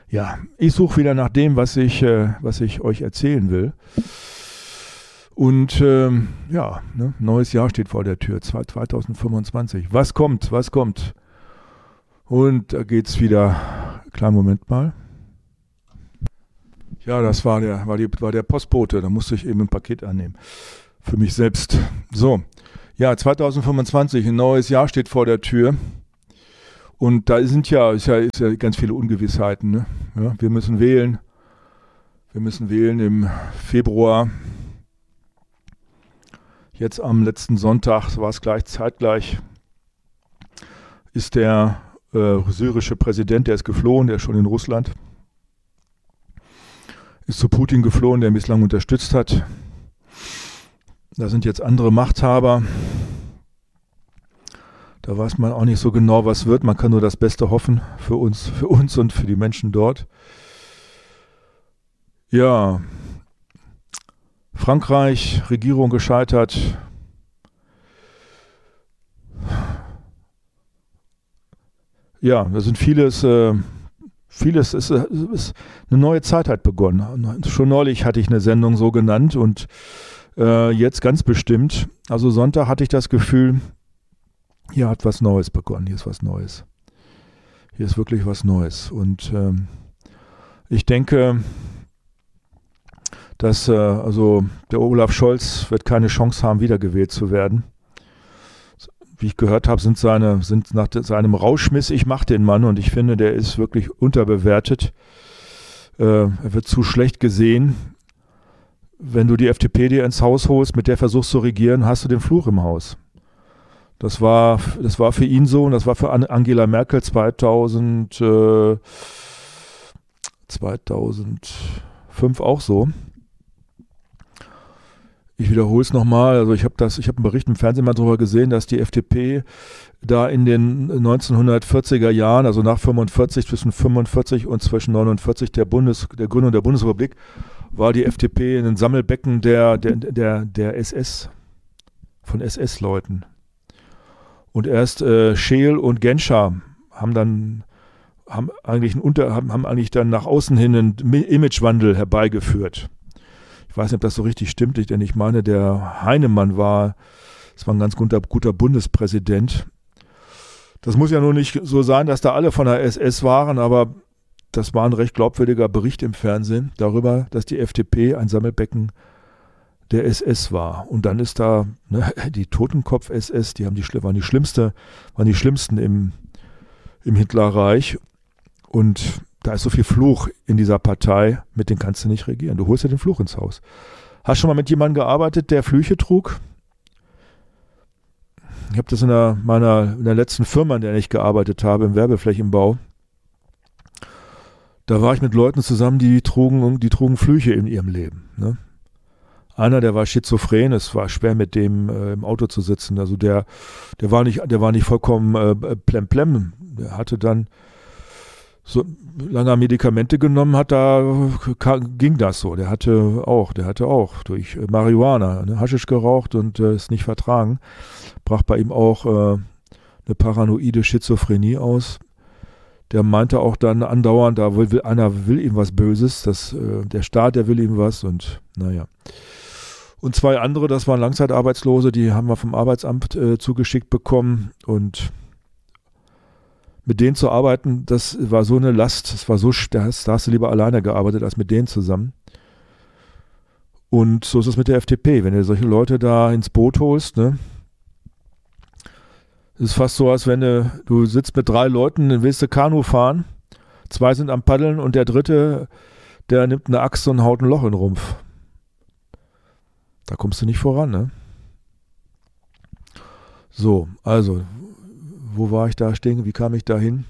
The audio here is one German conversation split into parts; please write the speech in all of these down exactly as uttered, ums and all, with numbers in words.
Ja, ich suche wieder nach dem, was ich, äh, was ich euch erzählen will. Und ähm, ja, ne, neues Jahr steht vor der Tür, zwanzig fünfundzwanzig. Was kommt, was kommt? Und da geht's wieder, kleinen Moment mal. Ja, das war der, war, die, war der Postbote, da musste ich eben ein Paket annehmen. Für mich selbst. So, ja, zwanzig fünfundzwanzig, ein neues Jahr steht vor der Tür. Und da sind ja, ist ja, ist ja ganz viele Ungewissheiten. Ne? Ja, wir müssen wählen. Wir müssen wählen im Februar. Jetzt am letzten Sonntag, war es gleich zeitgleich, ist der äh, syrische Präsident, der ist geflohen, der ist schon in Russland, ist zu Putin geflohen, der ihn bislang unterstützt hat. Da sind jetzt andere Machthaber. Da weiß man auch nicht so genau, was wird. Man kann nur das Beste hoffen für uns, für uns und für die Menschen dort. Ja, Frankreich, Regierung gescheitert. Ja, da sind vieles, äh, vieles ist, ist eine neue Zeit hat begonnen. Schon neulich hatte ich eine Sendung so genannt und äh, jetzt ganz bestimmt. Also Sonntag hatte ich das Gefühl, hier hat was Neues begonnen, hier ist was Neues. Hier ist wirklich was Neues. Und ähm, ich denke, dass äh, also der Olaf Scholz wird keine Chance haben, wiedergewählt zu werden. Wie ich gehört habe, sind seine, sind nach de, seinem Rauschmiss, ich mach den Mann und ich finde, der ist wirklich unterbewertet. Äh, er wird zu schlecht gesehen. Wenn du die F D P dir ins Haus holst, mit der versuchst zu regieren, hast du den Fluch im Haus. Das war, das war für ihn so und das war für Angela Merkel zweitausend, äh, zweitausendfünf auch so. Ich wiederhole es nochmal, also ich habe das, ich habe einen Bericht im Fernsehen mal darüber gesehen, dass die F D P da in den neunzehnhundertvierziger Jahren, also nach fünfundvierzig, zwischen fünfundvierzig und zwischen neunundvierzig der Bundes, der Gründung der Bundesrepublik, war die F D P ein Sammelbecken der, der, der, der S S, von S S-Leuten. Und erst äh, Scheel und Genscher haben dann haben eigentlich, ein Unter, haben, haben eigentlich dann nach außen hin einen Imagewandel herbeigeführt. Ich weiß nicht, ob das so richtig stimmt, denn ich meine, der Heinemann war, das war ein ganz guter, guter Bundespräsident. Das muss ja nur nicht so sein, dass da alle von der S S waren, aber das war ein recht glaubwürdiger Bericht im Fernsehen darüber, dass die F D P ein Sammelbecken der S S war. Und dann ist da ne, die Totenkopf-S S, die haben die, waren die schlimmste, waren die schlimmsten im, im Hitlerreich. Und da ist so viel Fluch in dieser Partei, mit denen kannst du nicht regieren. Du holst ja den Fluch ins Haus. Hast du schon mal mit jemandem gearbeitet, der Flüche trug? Ich habe das in der, meiner, in der letzten Firma, in der ich gearbeitet habe, im Werbeflächenbau. Da war ich mit Leuten zusammen, die trugen, die trugen Flüche in ihrem Leben. Ne? Einer, der war schizophren, es war schwer mit dem äh, im Auto zu sitzen. Also der, der war nicht, der war nicht vollkommen äh, plemplem. Der hatte dann so lange Medikamente genommen hat, da ging das so. Der hatte auch, der hatte auch durch Marihuana, ne, Haschisch geraucht und äh, ist nicht vertragen. Brach bei ihm auch äh, eine paranoide Schizophrenie aus. Der meinte auch dann andauernd, da will, will einer will ihm was Böses, das, äh, der Staat, der will ihm was und naja. Und zwei andere, das waren Langzeitarbeitslose, die haben wir vom Arbeitsamt äh, zugeschickt bekommen und mit denen zu arbeiten, das war so eine Last, das war so, da hast, da hast du lieber alleine gearbeitet als mit denen zusammen. Und so ist es mit der F D P, wenn du solche Leute da ins Boot holst, ne? Es ist fast so, als wenn du, du sitzt mit drei Leuten, dann willst du Kanu fahren, zwei sind am Paddeln und der dritte, der nimmt eine Axt und haut ein Loch in den Rumpf. Da kommst du nicht voran, ne? So, also, wo war ich da stehen? Wie kam ich da hin?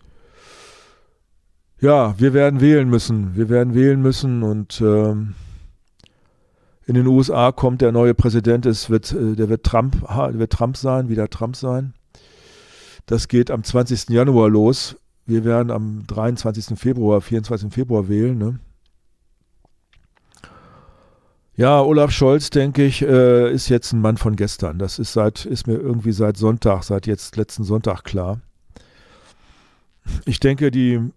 Ja, wir werden wählen müssen. Wir werden wählen müssen und ähm, in den U S A kommt der neue Präsident, es wird, äh, der wird Trump, wird Trump sein, wieder Trump sein. Das geht am zwanzigsten Januar los. Wir werden am dreiundzwanzigsten Februar, vierundzwanzigsten Februar wählen, ne? Ja, Olaf Scholz, denke ich, äh, ist jetzt ein Mann von gestern. Das ist seit, ist mir irgendwie seit Sonntag, seit jetzt letzten Sonntag klar. Ich denke, die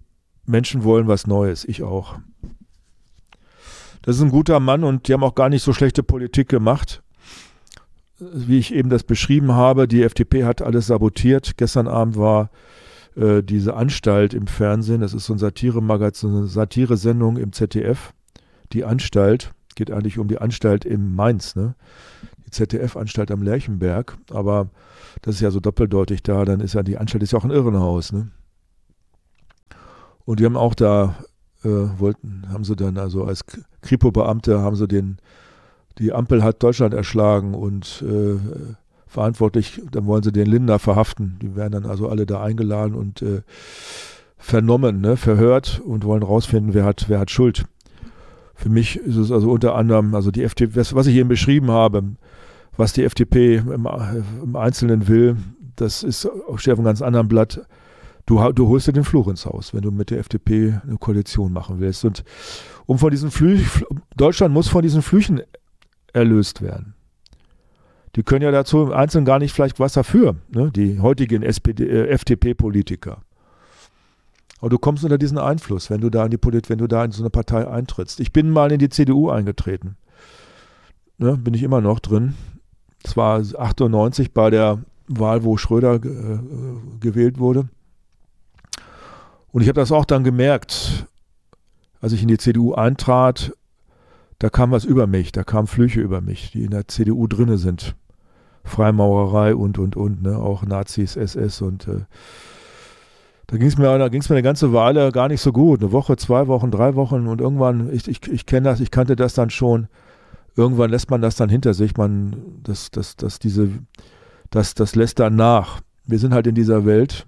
Menschen wollen was Neues, ich auch. Das ist ein guter Mann und die haben auch gar nicht so schlechte Politik gemacht. Wie ich eben das beschrieben habe, die F D P hat alles sabotiert. Gestern Abend war äh, diese Anstalt im Fernsehen, das ist so ein Satiremagazin, eine Satiresendung im Z D F. Die Anstalt, geht eigentlich um die Anstalt in Mainz, ne? Die Z D F-Anstalt am Lerchenberg, aber das ist ja so doppeldeutig da, dann ist ja die Anstalt ist ja auch ein Irrenhaus, ne? Und die haben auch da, äh, wollten, haben sie dann also als Kripo-Beamte haben sie den, die Ampel hat Deutschland erschlagen und äh, verantwortlich, dann wollen sie den Lindner verhaften. Die werden dann also alle da eingeladen und äh, vernommen, ne, verhört und wollen rausfinden, wer hat, wer hat Schuld. Für mich ist es also unter anderem, also die F D P, was ich eben beschrieben habe, was die F D P im, im Einzelnen will, das ist steht auf einem ganz anderen Blatt. Du, du holst dir den Fluch ins Haus, wenn du mit der F D P eine Koalition machen willst. Und um von diesen Flüchen, Deutschland muss von diesen Flüchen erlöst werden. Die können ja dazu im Einzelnen gar nicht vielleicht was dafür, ne? Die heutigen S P D, äh, F D P-Politiker. Aber du kommst unter diesen Einfluss, wenn du da in die Polit- wenn du da in so eine Partei eintrittst. Ich bin mal in die C D U eingetreten. Ne? Bin ich immer noch drin. Es war achtundneunzig bei der Wahl, wo Schröder äh, gewählt wurde. Und ich habe das auch dann gemerkt, als ich in die C D U eintrat, da kam was über mich, da kamen Flüche über mich, die in der C D U drinne sind. Freimaurerei und, und, und, ne? Auch Nazis, S S und äh, da ging es mir, da ging's mir eine ganze Weile gar nicht so gut. Eine Woche, zwei Wochen, drei Wochen und irgendwann, ich, ich, ich kenne das, ich kannte das dann schon, irgendwann lässt man das dann hinter sich, man, das, das, das, diese, das, das lässt dann nach. Wir sind halt in dieser Welt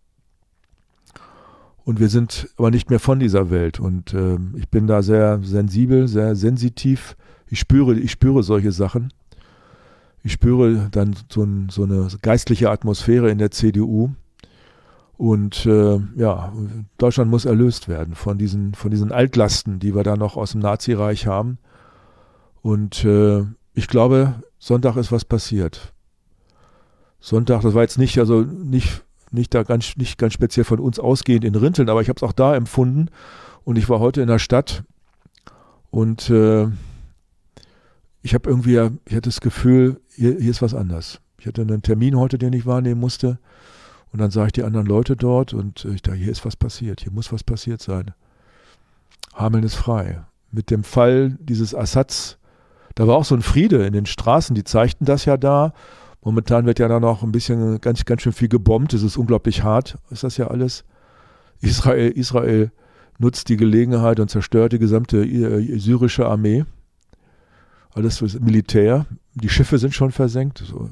und wir sind aber nicht mehr von dieser Welt und äh, ich bin da sehr sensibel, sehr sensitiv. Ich spüre, ich spüre solche Sachen. Ich spüre dann so, ein, so eine geistliche Atmosphäre in der C D U. Und äh, ja, Deutschland muss erlöst werden von diesen, von diesen Altlasten, die wir da noch aus dem Nazireich haben. Und äh, ich glaube, Sonntag ist was passiert. Sonntag, das war jetzt nicht, also nicht, nicht da ganz, nicht ganz speziell von uns ausgehend in Rinteln, aber ich habe es auch da empfunden. Und ich war heute in der Stadt und äh, ich habe irgendwie, ich hatte das Gefühl, hier, hier ist was anders. Ich hatte einen Termin heute, den ich wahrnehmen musste. Und dann sah ich die anderen Leute dort und ich dachte, hier ist was passiert, hier muss was passiert sein. Hameln ist frei. Mit dem Fall dieses Assads, da war auch so ein Friede in den Straßen, die zeigten das ja da. Momentan wird ja da noch ein bisschen, ganz, ganz schön viel gebombt, es ist unglaublich hart, ist das ja alles. Israel, Israel nutzt die Gelegenheit und zerstört die gesamte syrische Armee. Alles fürs Militär, die Schiffe sind schon versenkt. So.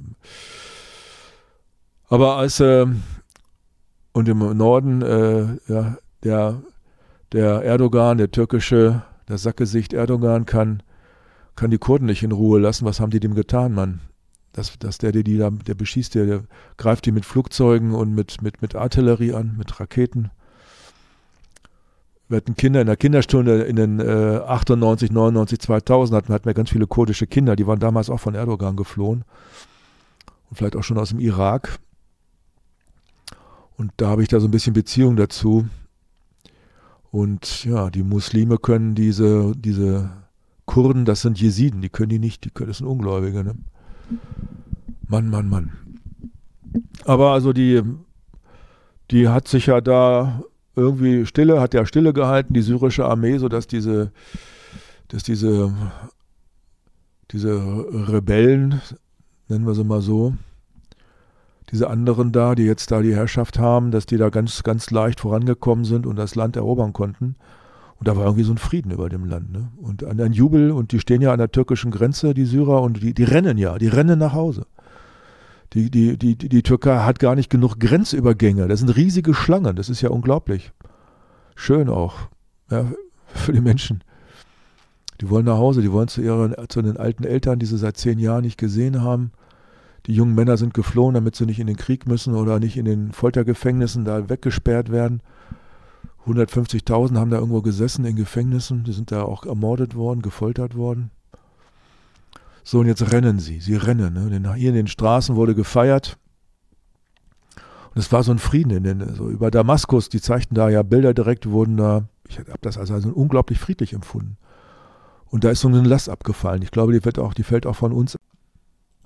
Aber als, äh, und im Norden, äh, ja, der, der Erdogan, der türkische, das Sackgesicht Erdogan kann, kann die Kurden nicht in Ruhe lassen. Was haben die dem getan, Mann? Dass, dass der, der die da, der beschießt, der, der greift die mit Flugzeugen und mit, mit, mit Artillerie an, mit Raketen. Wir hatten Kinder in der Kinderstunde in den äh, achtundneunzig, neunundneunzig, zweitausend hatten, hatten wir ganz viele kurdische Kinder, die waren damals auch von Erdogan geflohen. Und vielleicht auch schon aus dem Irak. Und da habe ich da so ein bisschen Beziehung dazu. Und ja, die Muslime können diese, diese Kurden, das sind Jesiden, die können die nicht, die können, das sind Ungläubige. Ne? Mann, Mann, Mann. Aber also die, die hat sich ja da irgendwie Stille, hat ja Stille gehalten, die syrische Armee, sodass diese, dass diese, diese Rebellen, nennen wir sie mal so, diese anderen da, die jetzt da die Herrschaft haben, dass die da ganz, ganz leicht vorangekommen sind und das Land erobern konnten. Und da war irgendwie so ein Frieden über dem Land. Ne? Und ein, ein Jubel, und die stehen ja an der türkischen Grenze, die Syrer, und die, die rennen ja, die rennen nach Hause. Die, die, die, die, die Türkei hat gar nicht genug Grenzübergänge. Das sind riesige Schlangen, das ist ja unglaublich. Schön auch, ja, für die Menschen. Die wollen nach Hause, die wollen zu ihren, zu den alten Eltern, die sie seit zehn Jahren nicht gesehen haben. Die jungen Männer sind geflohen, damit sie nicht in den Krieg müssen oder nicht in den Foltergefängnissen da weggesperrt werden. hundertfünfzigtausend haben da irgendwo gesessen in Gefängnissen. Die sind da auch ermordet worden, gefoltert worden. So, und jetzt rennen sie. Sie rennen. Ne? Hier in den Straßen wurde gefeiert. Und es war so ein Frieden in den, so über Damaskus, die zeigten da ja Bilder direkt, wurden da, ich habe das also, also unglaublich friedlich empfunden. Und da ist so eine Last abgefallen. Ich glaube, die wird auch, die fällt auch von uns